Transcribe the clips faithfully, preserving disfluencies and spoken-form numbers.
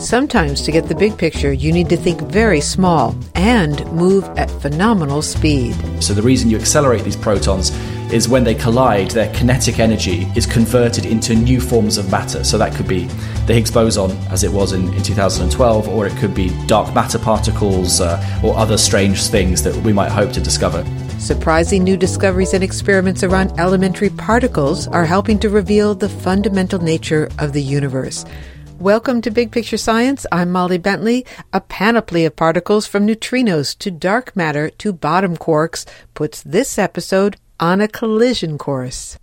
Sometimes to get the big picture, you need to think very small and move at phenomenal speed. So the reason you accelerate these protons is when they collide, their kinetic energy is converted into new forms of matter. So that could be the Higgs boson, as it was in, in two thousand twelve, or it could be dark matter particles uh, or other strange things that we might hope to discover. Surprising new discoveries and experiments around elementary particles are helping to reveal the fundamental nature of the universe. Welcome to Big Picture Science. I'm Molly Bentley. A panoply of particles from neutrinos to dark matter to bottom quarks puts this episode on a collision course.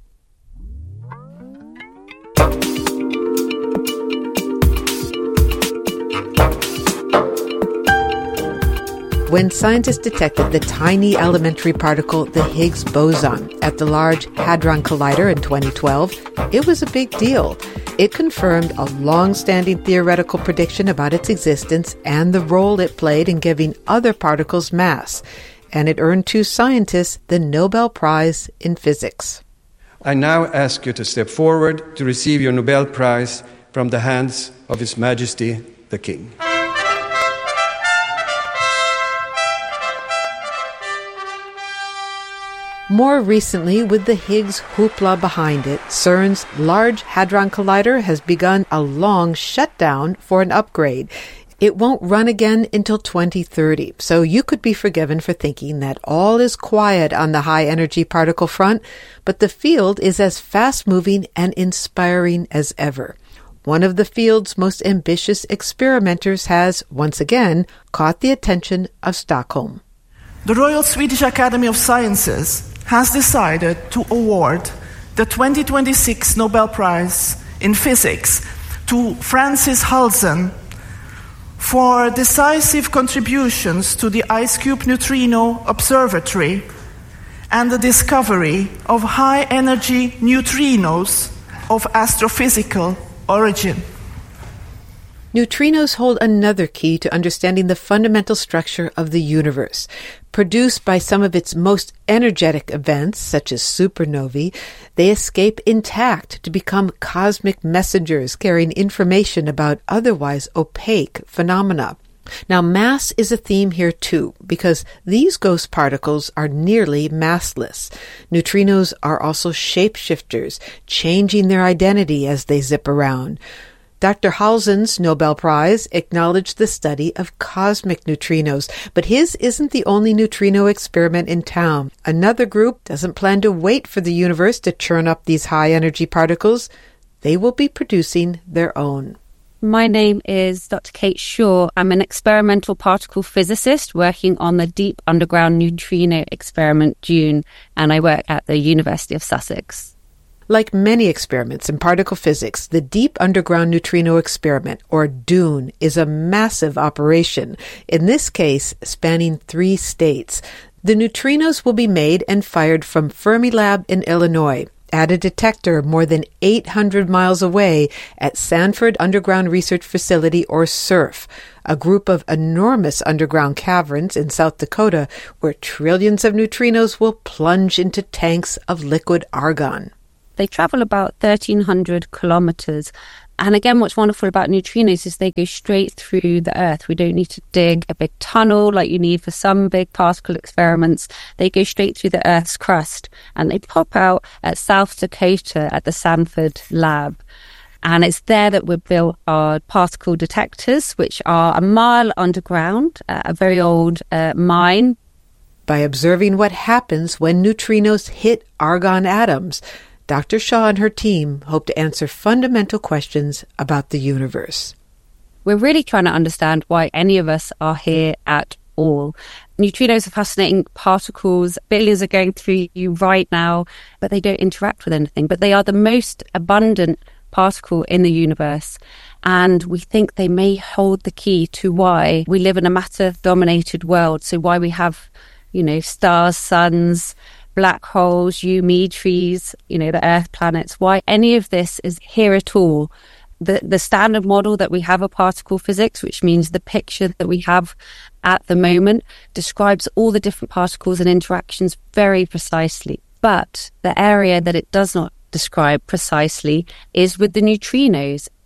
When scientists detected the tiny elementary particle, the Higgs boson, at the Large Hadron Collider in twenty twelve, it was a big deal. It confirmed a long-standing theoretical prediction about its existence and the role it played in giving other particles mass. And it earned two scientists the Nobel Prize in Physics. I now ask you to step forward to receive your Nobel Prize from the hands of His Majesty the King. More recently, with the Higgs hoopla behind it, CERN's Large Hadron Collider has begun a long shutdown for an upgrade. It won't run again until twenty thirty, so you could be forgiven for thinking that all is quiet on the high-energy particle front, but the field is as fast-moving and inspiring as ever. One of the field's most ambitious experimenters has, once again, caught the attention of Stockholm. The Royal Swedish Academy of Sciences has decided to award the twenty twenty-six Nobel Prize in Physics to Francis Halsen for decisive contributions to the IceCube Neutrino Observatory and the discovery of high-energy neutrinos of astrophysical origin. Neutrinos hold another key to understanding the fundamental structure of the universe. Produced by some of its most energetic events, such as supernovae, they escape intact to become cosmic messengers carrying information about otherwise opaque phenomena. Now, mass is a theme here too, because these ghost particles are nearly massless. Neutrinos are also shapeshifters, changing their identity as they zip around. Doctor Halsen's Nobel Prize acknowledged the study of cosmic neutrinos, but his isn't the only neutrino experiment in town. Another group doesn't plan to wait for the universe to churn up these high-energy particles. They will be producing their own. My name is Doctor Kate Shaw. I'm an experimental particle physicist working on the Deep Underground Neutrino Experiment, DUNE, and I work at the University of Sussex. Like many experiments in particle physics, the Deep Underground Neutrino Experiment, or DUNE, is a massive operation, in this case spanning three states. The neutrinos will be made and fired from Fermilab in Illinois, at a detector more than eight hundred miles away at Sanford Underground Research Facility, or SURF, a group of enormous underground caverns in South Dakota where trillions of neutrinos will plunge into tanks of liquid argon. They travel about thirteen hundred kilometers. And again, what's wonderful about neutrinos is they go straight through the Earth. We don't need to dig a big tunnel like you need for some big particle experiments. They go straight through the Earth's crust and they pop out at South Dakota at the Sanford lab. And it's there that we built our particle detectors, which are a mile underground, uh, a very old uh, mine. By observing what happens when neutrinos hit argon atoms, Doctor Shaw and her team hope to answer fundamental questions about the universe. We're really trying to understand why any of us are here at all. Neutrinos are fascinating particles. Billions are going through you right now, but they don't interact with anything. But they are the most abundant particle in the universe. And we think they may hold the key to why we live in a matter-dominated world. So why we have, you know, stars, suns, black holes, Eumeid trees, you know, the Earth planets, why any of this is here at all. The the standard model that we have of particle physics, which means the picture that we have at the moment, describes all the different particles and interactions very precisely. But the area that it does not describe precisely is with the neutrinos.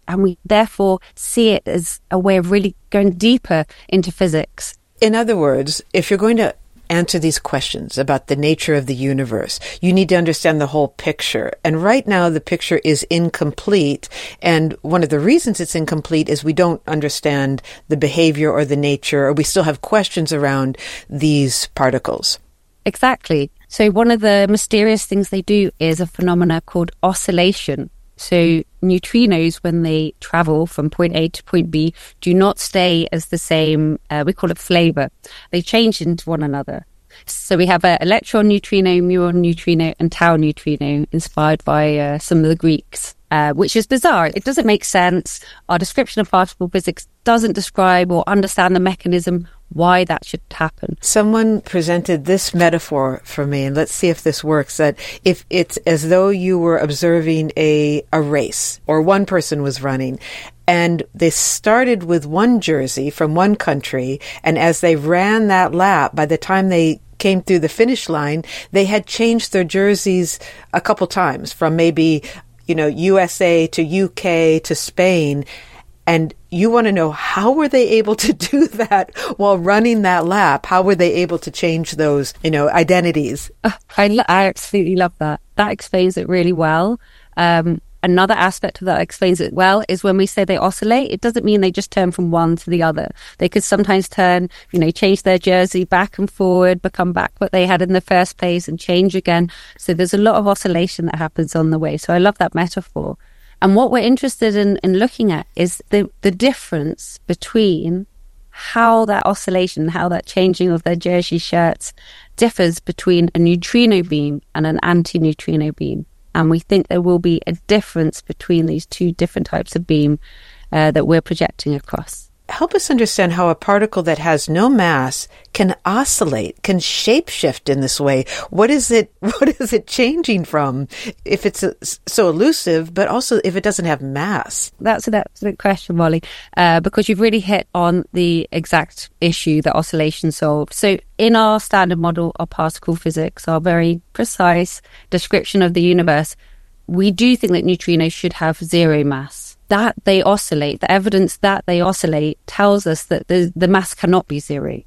And we therefore see it as a way of really going deeper into physics. In other words, if you're going to answer these questions about the nature of the universe, you need to understand the whole picture. And right now, the picture is incomplete. And one of the reasons it's incomplete is we don't understand the behavior or the nature, or we still have questions around these particles. Exactly. So one of the mysterious things they do is a phenomena called oscillation. So neutrinos, when they travel from point A to point B, do not stay as the same, uh, we call it flavor. They change into one another. So we have an electron neutrino, muon neutrino, and tau neutrino, inspired by uh, some of the Greeks, uh, which is bizarre. It doesn't make sense. Our description of particle physics doesn't describe or understand the mechanism why that should happen. Someone presented this metaphor for me, and let's see if this works, that if it's as though you were observing a, a race, or one person was running, and they started with one jersey from one country, and as they ran that lap, by the time they came through the finish line, they had changed their jerseys a couple times, from maybe, you know, U S A to U K to Spain. And you want to know, how were they able to do that while running that lap? How were they able to change those, you know, identities? Oh, I, lo- I absolutely love that. That explains it really well. Um, another aspect of that explains it well is when we say they oscillate, it doesn't mean they just turn from one to the other. They could sometimes turn, you know, change their jersey back and forward, become back what they had in the first place and change again. So there's a lot of oscillation that happens on the way. So I love that metaphor. And what we're interested in, in looking at is the, the difference between how that oscillation, how that changing of their jersey shirts differs between a neutrino beam and an anti-neutrino beam. And we think there will be a difference between these two different types of beam uh, that we're projecting across. Help us understand how a particle that has no mass can oscillate, can shapeshift in this way. What is it, what is it changing from if it's a, so elusive, but also if it doesn't have mass? That's an excellent question, Molly, uh, because you've really hit on the exact issue that oscillation solves. So in our standard model of particle physics, our very precise description of the universe, we do think that neutrinos should have zero mass. That they oscillate, the evidence that they oscillate tells us that the, the mass cannot be zero.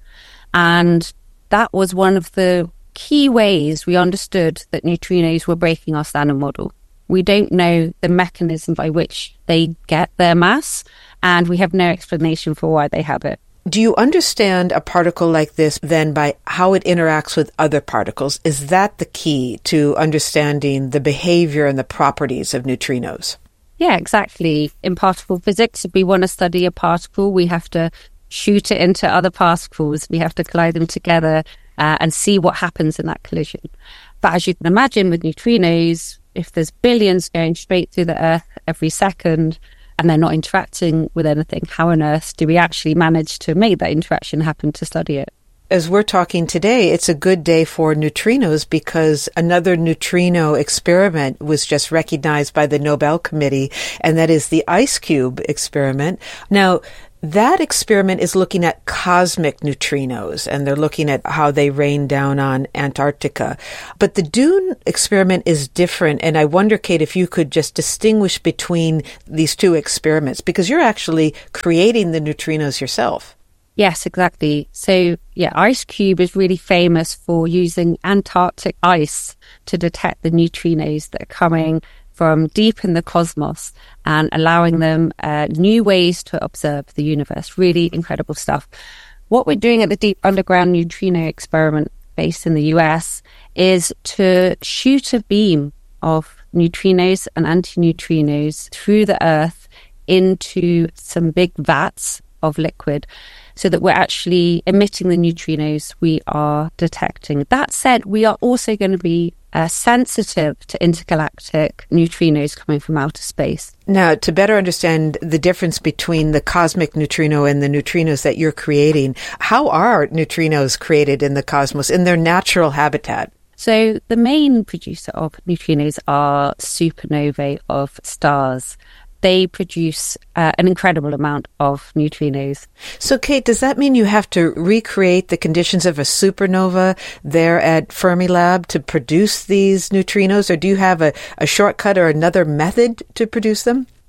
And that was one of the key ways we understood that neutrinos were breaking our standard model. We don't know the mechanism by which they get their mass, and we have no explanation for why they have it. Do you understand a particle like this then by how it interacts with other particles? Is that the key to understanding the behavior and the properties of neutrinos? Yeah, exactly. In particle physics, if we want to study a particle, we have to shoot it into other particles. We have to collide them together uh, and see what happens in that collision. But as you can imagine with neutrinos, if there's billions going straight through the Earth every second and they're not interacting with anything, how on earth do we actually manage to make that interaction happen to study it? As we're talking today, it's a good day for neutrinos because another neutrino experiment was just recognized by the Nobel Committee, and that is the IceCube experiment. Now, that experiment is looking at cosmic neutrinos, and they're looking at how they rain down on Antarctica. But the Dune experiment is different, and I wonder, Kate, if you could just distinguish between these two experiments, because you're actually creating the neutrinos yourself. Yes, exactly. So, yeah, IceCube is really famous for using Antarctic ice to detect the neutrinos that are coming from deep in the cosmos and allowing them uh, new ways to observe the universe. Really incredible stuff. What we're doing at the Deep Underground Neutrino Experiment based in the U S is to shoot a beam of neutrinos and antineutrinos through the Earth into some big vats of liquid, so that we're actually emitting the neutrinos we are detecting. That said, we are also going to be uh, sensitive to intergalactic neutrinos coming from outer space. Now, to better understand the difference between the cosmic neutrino and the neutrinos that you're creating, how are neutrinos created in the cosmos in their natural habitat? So the main producer of neutrinos are supernovae of stars. They produce uh, an incredible amount of neutrinos. So, Kate, does that mean you have to recreate the conditions of a supernova there at Fermilab to produce these neutrinos, or do you have a, a shortcut or another method to produce them?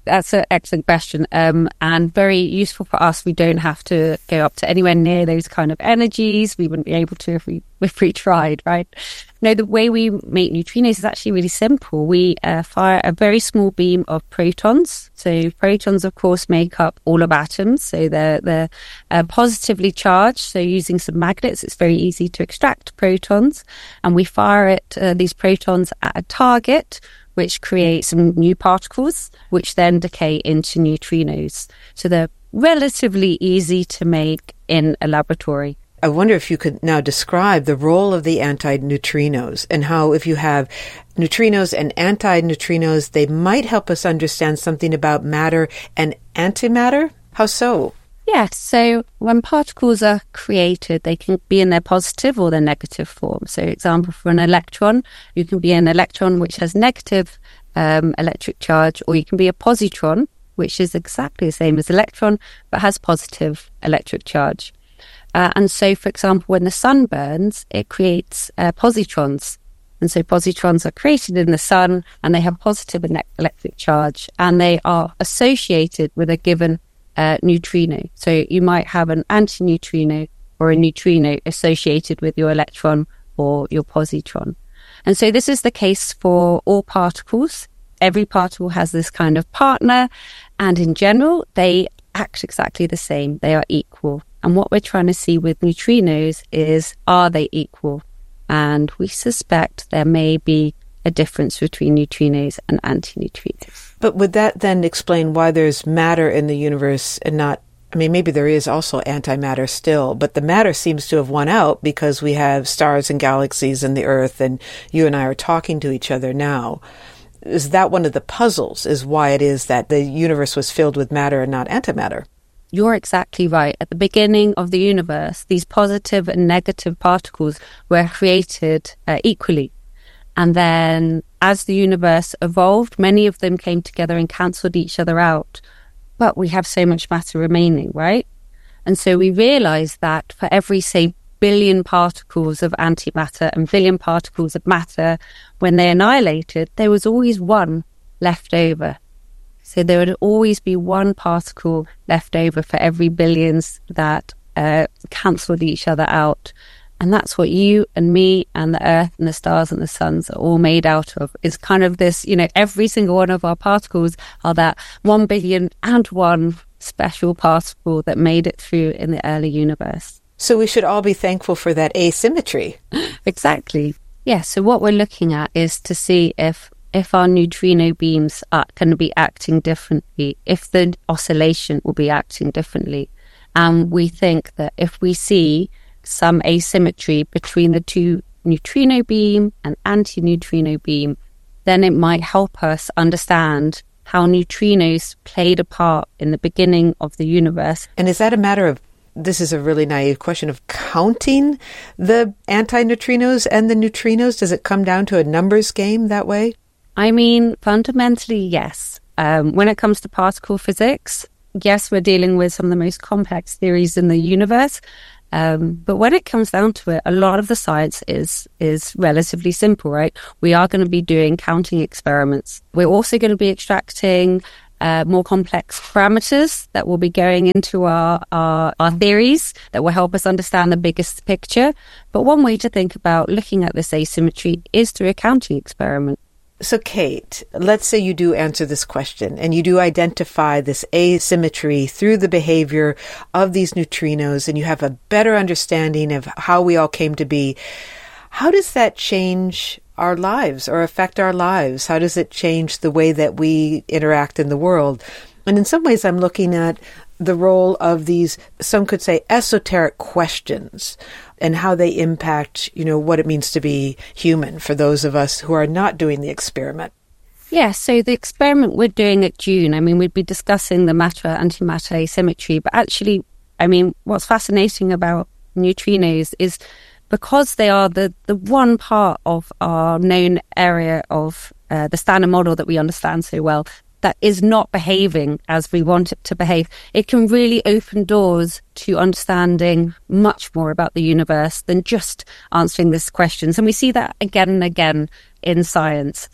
That's an excellent question, um, and very useful for us. We don't have to go up to anywhere near those kind of energies. We wouldn't be able to if we if we tried, right? No, the way we make neutrinos is actually really simple. We uh, fire a very small beam of protons. So protons, of course, make up all of atoms. So they're they're uh, positively charged. So using some magnets, it's very easy to extract protons, and we fire it uh, these protons at a target, which create some new particles, which then decay into neutrinos. So they're relatively easy to make in a laboratory. I wonder if you could now describe the role of the antineutrinos and how if you have neutrinos and antineutrinos, they might help us understand something about matter and antimatter. How so? Yes, so when particles are created, they can be in their positive or their negative form. So, example, for an electron, you can be an electron which has negative um, electric charge, or you can be a positron, which is exactly the same as electron, but has positive electric charge. Uh, and so, for example, when the sun burns, it creates uh, positrons. And so positrons are created in the sun, and they have positive electric charge, and they are associated with a given Uh, neutrino. So you might have an antineutrino or a neutrino associated with your electron or your positron. And so this is the case for all particles. Every particle has this kind of partner, and in general, they act exactly the same. They are equal. And what we're trying to see with neutrinos is, are they equal? And we suspect there may be a difference between neutrinos and antineutrinos. But would that then explain why there's matter in the universe and not, I mean, maybe there is also antimatter still, but the matter seems to have won out because we have stars and galaxies and the Earth, and you and I are talking to each other now. Is that one of the puzzles, is why it is that the universe was filled with matter and not antimatter? You're exactly right. At the beginning of the universe, these positive and negative particles were created uh, equally. And then as the universe evolved, many of them came together and cancelled each other out. But we have so much matter remaining, right? And so we realized that for every, say, billion particles of antimatter and billion particles of matter, when they annihilated, there was always one left over. So there would always be one particle left over for every billions that uh, cancelled each other out. And that's what you and me and the Earth and the stars and the suns are all made out of. It's kind of this, you know, every single one of our particles are that one billion and one special particle that made it through in the early universe. So we should all be thankful for that asymmetry. Exactly. Yeah, so what we're looking at is to see if if our neutrino beams are going to be acting differently, if the oscillation will be acting differently. And we think that if we see some asymmetry between the two neutrino beam and antineutrino beam, then it might help us understand how neutrinos played a part in the beginning of the universe. And is that a matter of, this is a really naive question, of counting the antineutrinos and the neutrinos? Does it come down to a numbers game that way? I mean, fundamentally, yes. Um, when it comes to particle physics, yes, we're dealing with some of the most complex theories in the universe. Um, but when it comes down to it, a lot of the science is is relatively simple, right? We are going to be doing counting experiments. We're also going to be extracting uh, more complex parameters that will be going into our, our, our theories that will help us understand the biggest picture. But one way to think about looking at this asymmetry is through a counting experiment. So, Kate, let's say you do answer this question and you do identify this asymmetry through the behavior of these neutrinos, and you have a better understanding of how we all came to be. How does that change our lives or affect our lives? How does it change the way that we interact in the world? And in some ways, I'm looking at the role of these, some could say, esoteric questions, and how they impact, you know, what it means to be human for those of us who are not doing the experiment. Yeah, so the experiment we're doing at June, I mean, we'd be discussing the matter-antimatter asymmetry, but actually, I mean, what's fascinating about neutrinos is because they are the, the one part of our known area of uh, the standard model that we understand so well, that is not behaving as we want it to behave, it can really open doors to understanding much more about the universe than just answering these questions. And we see that again and again in science.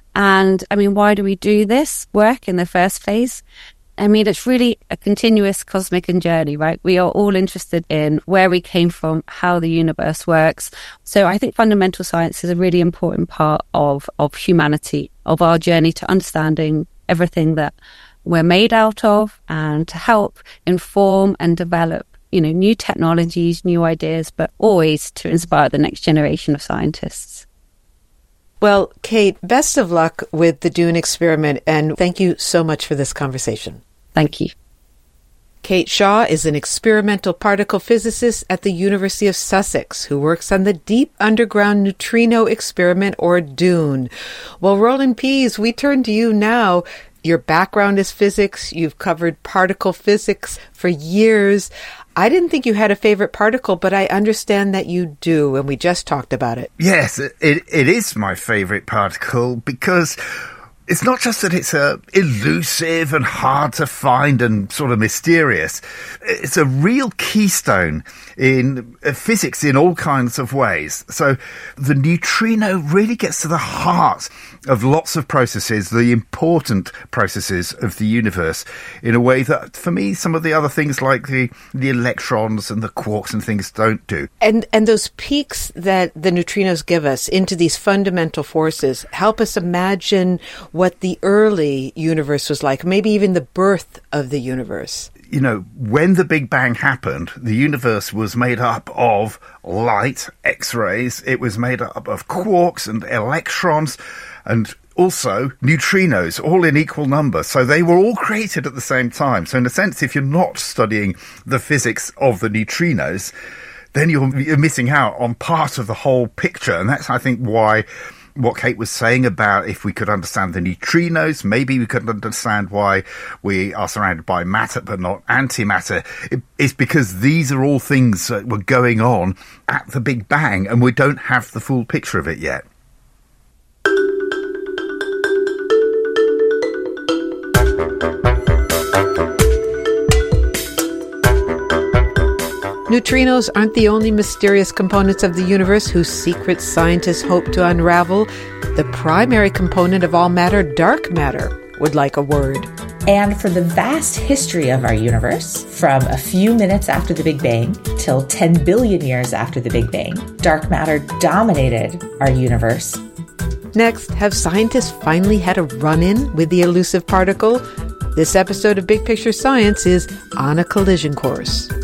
And I mean, why do we do this work in the first phase? I mean, it's really a continuous cosmic journey, right? We are all interested in where we came from, how the universe works. So I think fundamental science is a really important part of, of humanity, of our journey to understanding everything that we're made out of, and to help inform and develop, you know, new technologies, new ideas, but always to inspire the next generation of scientists. Well, Kate, best of luck with the Dune experiment, and thank you so much for this conversation. Thank you. Kate Shaw is an experimental particle physicist at the University of Sussex who works on the Deep Underground Neutrino Experiment, or DUNE. Well, Roland Pease, we turn to you now. Your background is physics. You've covered particle physics for years. I didn't think you had a favorite particle, but I understand that you do, and we just talked about it. Yes, it, it is my favorite particle because it's not just that it's uh, elusive and hard to find and sort of mysterious. It's a real keystone in uh, physics in all kinds of ways. So the neutrino really gets to the heart of lots of processes, the important processes of the universe, in a way that, for me, some of the other things like the, the electrons and the quarks and things don't do. And and those peaks that the neutrinos give us into these fundamental forces help us imagine what the early universe was like, maybe even the birth of the universe. You know, when the Big Bang happened, the universe was made up of light, X-rays. It was made up of quarks and electrons and also neutrinos, all in equal number. So they were all created at the same time. So in a sense, if you're not studying the physics of the neutrinos, then you're, you're missing out on part of the whole picture. And that's, I think, why what Kate was saying about if we could understand the neutrinos, maybe we could understand why we are surrounded by matter but not antimatter. It, it's because these are all things that were going on at the Big Bang, and we don't have the full picture of it yet. Neutrinos aren't the only mysterious components of the universe whose secrets scientists hope to unravel. The primary component of all matter, dark matter, would like a word. And for the vast history of our universe, from a few minutes after the Big Bang till ten billion years after the Big Bang, dark matter dominated our universe. Next, have scientists finally had a run-in with the elusive particle? This episode of Big Picture Science is on a collision course.